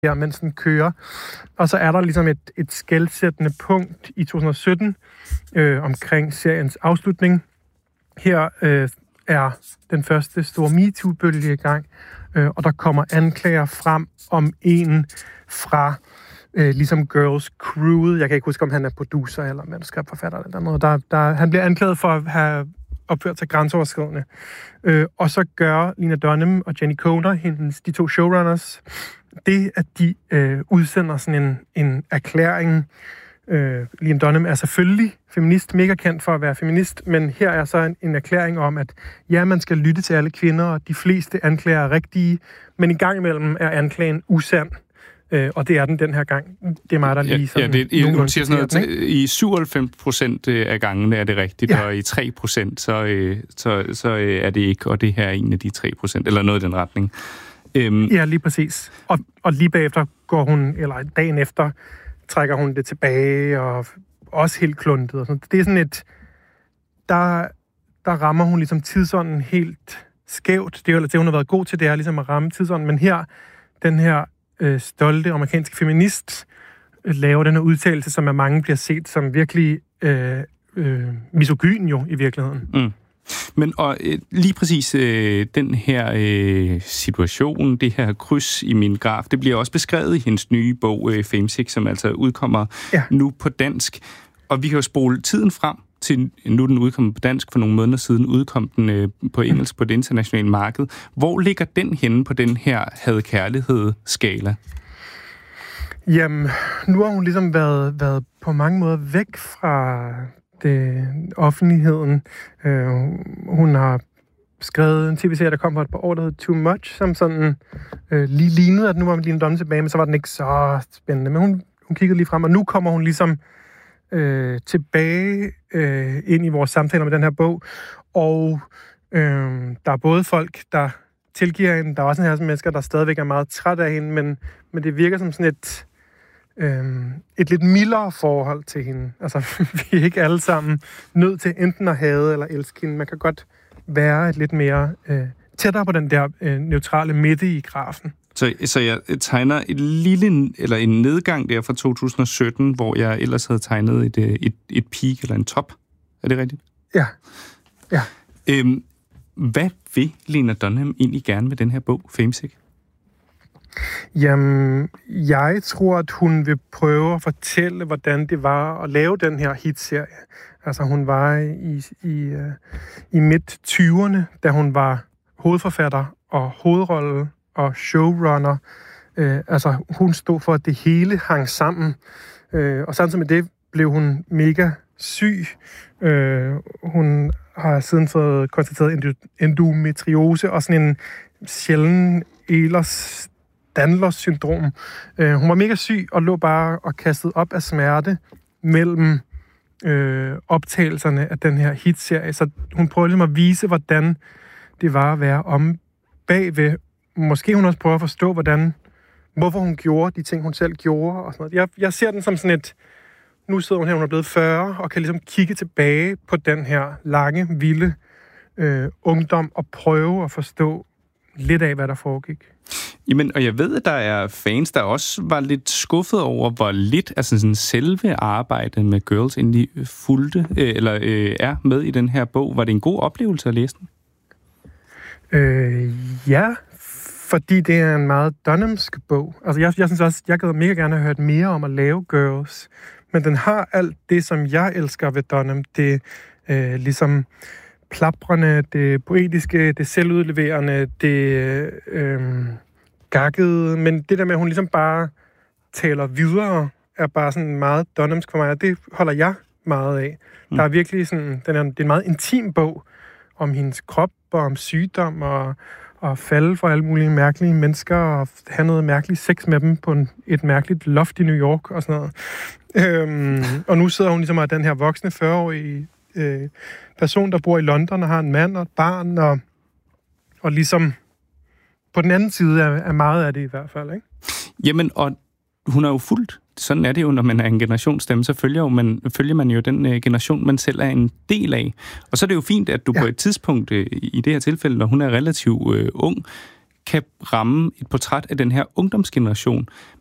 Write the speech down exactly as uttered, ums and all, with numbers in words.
her, mens den kører. Og så er der ligesom et, et skelsættende punkt i to tusind og sytten øh, omkring seriens afslutning. Her øh, er den første store MeToo-bølge i gang, øh, og der kommer anklager frem om en fra øh, ligesom Girls Crewet. Jeg kan ikke huske, om han er producer eller manuskriptforfatter eller noget. Der, der, han bliver anklaget for at have opført sig grænseoverskridende. Øh, og så gør Lena Dunham og Jenny Coder, hendes, de to showrunners, det, at de øh, udsender sådan en, en erklæring. Øh, Lena Dunham er selvfølgelig feminist, mega kendt for at være feminist, men her er så en, en erklæring om, at ja, man skal lytte til alle kvinder, og de fleste anklager er rigtige, men i gang imellem er anklagen usand. Øh, og det er den den her gang. Det er mig, der lige sådan... Ja, det, i, hun siger sådan noget, den, i syvoghalvfems procent af gangene er det rigtigt, ja. Og i tre procent så, så, så er det ikke, og det her er en af de tre procent, eller noget i den retning. Øhm. Ja, lige præcis. Og, og lige bagefter går hun, eller dagen efter, trækker hun det tilbage, og også helt kluntet. Og sådan. Det er sådan et... Der, der rammer hun ligesom tidsånden helt skævt. Det er jo det, hun har været god til, det er ligesom at ramme tidsånden, men her, den her øh, stolte amerikanske feminist øh, laver den her udtalelse, som af mange bliver set som virkelig øh, øh, misogyn jo i virkeligheden. Mm. Men og øh, lige præcis øh, den her øh, situation, det her kryds i min graf, det bliver også beskrevet i hendes nye bog, øh, Famesick, som altså udkommer ja. nu på dansk. Og vi kan jo spole tiden frem til, nu den udkommet på dansk, for nogle måneder siden udkom den øh, på engelsk på det internationale marked. Hvor ligger den henne på den her had-kærlighed-skala? Jamen, nu har hun ligesom været, været på mange måder væk fra det, offentligheden. Øh, hun har skrevet en tv-serie, der kom for et par år, der hed Too Much, som sådan øh, lige lignede, at nu var man lige en dom tilbage, men så var den ikke så spændende. Men hun, hun kiggede lige frem, og nu kommer hun ligesom øh, tilbage øh, ind i vores samtaler med den her bog. Og øh, der er både folk, der tilgiver hende, der er også en her mennesker, der stadigvæk er meget træt af hende, men, men det virker som sådan et Øhm, et lidt mildere forhold til hende. Altså, vi er ikke alle sammen nødt til enten at hade eller elske hende. Man kan godt være et lidt mere øh, tættere på den der øh, neutrale midte i grafen. Så, så jeg tegner et lille, eller en nedgang der fra to tusind og sytten, hvor jeg ellers havde tegnet et, et, et peak eller en top. Er det rigtigt? Ja. ja. Øhm, hvad vil Lena Dunham egentlig gerne med den her bog, Famesick? Jamen, jeg tror, at hun vil prøve at fortælle, hvordan det var at lave den her hitserie. Altså, hun var i, i, uh, i midt-tyverne, da hun var hovedforfatter og hovedrolle og showrunner. Uh, altså, hun stod for, at det hele hang sammen. Uh, og samtidig med det blev hun mega syg. Uh, hun har siden fået konstateret endometriose og sådan en sjælden Ehlers Danlos syndrom. Øh, hun var mega syg og lå bare og kastet op af smerte mellem øh, optagelserne af den her hitserie. Så hun prøvede ligesom at vise, hvordan det var at være om bagved. Måske hun også prøver at forstå, hvordan, hvorfor hun gjorde de ting, hun selv gjorde. Og sådan noget. Jeg, jeg ser den som sådan et... Nu sidder hun her, hun er blevet fyrre, og kan ligesom kigge tilbage på den her lange, vilde øh, ungdom og prøve at forstå lidt af, hvad der foregik. Jamen, og jeg ved, at der er fans, der også var lidt skuffet over, hvor lidt altså sådan selve arbejdet med Girls egentlig fulgte, øh, eller øh, er med i den her bog. Var det en god oplevelse at læse den? Øh, ja, fordi det er en meget Dunhamsk bog. Altså, jeg, jeg synes også, jeg gad mega gerne have hørt mere om at lave Girls, men den har alt det, som jeg elsker ved Dunham. Det øh, ligesom plaprende, det poetiske, det selvudleverende, det øh, gakkede, men det der med, at hun ligesom bare taler videre, er bare sådan meget Dunhamsk for mig, og det holder jeg meget af. Mm. Der er virkelig sådan, den er, det er en meget intim bog om hendes krop, og om sygdom, og, og falde for alle mulige mærkelige mennesker, og have noget mærkeligt sex med dem på en, et mærkeligt loft i New York, og sådan noget. Øhm, og nu sidder hun ligesom af den her voksne fyrre-årige øh, person, der bor i London, og har en mand og et barn, og, og ligesom på den anden side er, er meget af det i hvert fald, ikke? Jamen, og hun er jo fuldt. Sådan er det jo, når man er en generationsstemme, så følger, jo man, følger man jo den øh, generation, man selv er en del af. Og så er det jo fint, at du ja. på et tidspunkt, øh, i det her tilfælde, når hun er relativt øh, ung, kan ramme et portræt af den her ungdomsgeneration